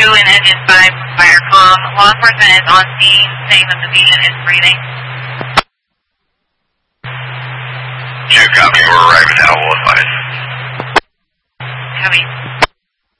and engine 5 fire comm. Law enforcement is on scene saying that the patient is breathing.